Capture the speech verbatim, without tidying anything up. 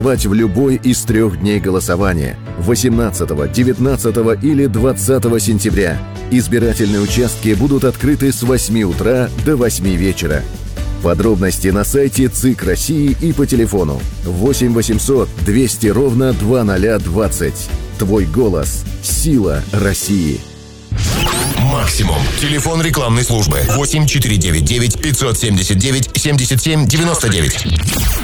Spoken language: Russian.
в любой из трех дней голосования – восемнадцатого, девятнадцатого или двадцатого сентября. Избирательные участки будут открыты с восьми утра до восьми вечера. Подробности на сайте ЦИК России и по телефону восемь восемьсот двести ровно двадцать двадцать. Твой голос – сила России. Максимум. Телефон рекламной службы восемь четыре девять девять пятьсот семьдесят девять семьдесят семь девяносто девять.